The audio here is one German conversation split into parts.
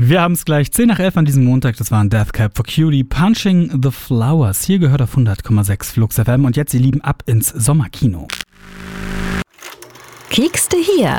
Wir haben es gleich 10 nach 11 an diesem Montag. Das war ein Death Cab for Cutie, Punching the Flowers. Hier gehört auf 100,6 Flux FM. Und jetzt, ihr Lieben, ab ins Sommerkino. Klickste hier.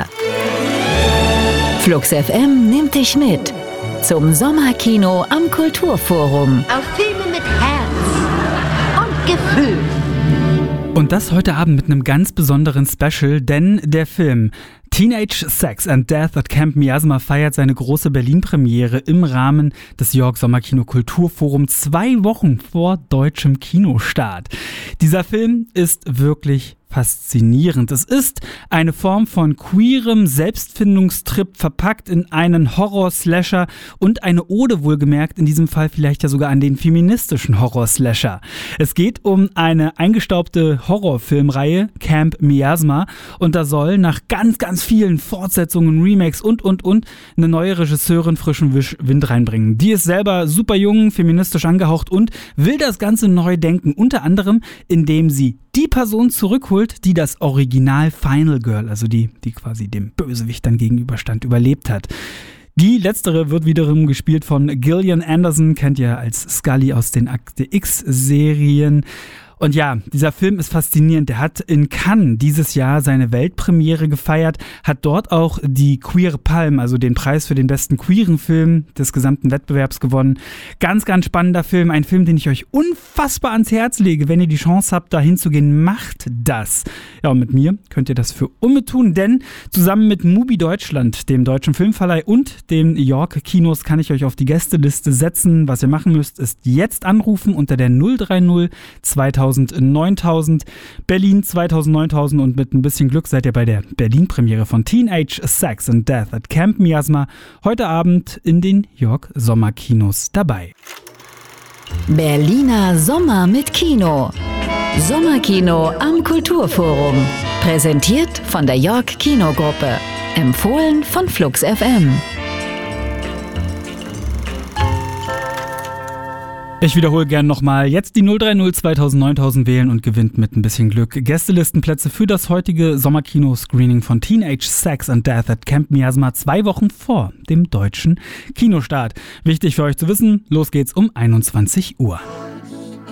Flux FM nimmt dich mit zum Sommerkino am Kulturforum. Auf Filme mit Herz und Gefühl. Und das heute Abend mit einem ganz besonderen Special, denn der Film Teenage Sex and Death at Camp Miasma feiert seine große Berlin-Premiere im Rahmen des York Sommerkino Kulturforum 2 Wochen vor deutschem Kinostart. Dieser Film ist wirklich faszinierend. Es ist eine Form von queerem Selbstfindungstrip verpackt in einen Horror-Slasher und eine Ode, wohlgemerkt, in diesem Fall vielleicht ja sogar an den feministischen Horror-Slasher. Es geht um eine eingestaubte Horrorfilmreihe, Camp Miasma, und da soll nach ganz vielen Fortsetzungen, Remakes und eine neue Regisseurin frischen Wind reinbringen. Die ist selber super jung, feministisch angehaucht und will das Ganze neu denken, unter anderem, indem sie die Person zurückholt, die das Original Final Girl, also die quasi dem Bösewicht dann gegenüberstand, überlebt hat. Die letztere wird wiederum gespielt von Gillian Anderson, kennt ihr als Scully aus den Akte X-Serien. Und ja, dieser Film ist faszinierend. Der hat in Cannes dieses Jahr seine Weltpremiere gefeiert, hat dort auch die Queer Palm, also den Preis für den besten queeren Film des gesamten Wettbewerbs gewonnen. Ganz spannender Film, ein Film, den ich euch unfassbar ans Herz lege. Wenn ihr die Chance habt, da hinzugehen, macht das. Ja, und mit mir könnt ihr das für Umme tun, denn zusammen mit Mubi Deutschland, dem deutschen Filmverleih und den York Kinos kann ich euch auf die Gästeliste setzen. Was ihr machen müsst, ist jetzt anrufen unter der 030 9000 Berlin 2000 und mit ein bisschen Glück seid ihr bei der Berlin-Premiere von Teenage Sex and Death at Camp Miasma heute Abend in den York Sommerkinos dabei. Berliner Sommer mit Kino. Sommerkino am Kulturforum. Präsentiert von der York Kinogruppe. Empfohlen von Flux FM. Ich wiederhole gern nochmal, jetzt die 030 9000 wählen und gewinnt mit ein bisschen Glück Gästelistenplätze für das heutige Sommerkino-Screening von Teenage Sex and Death at Camp Miasma 2 Wochen vor dem deutschen Kinostart. Wichtig für euch zu wissen, los geht's um 21 Uhr.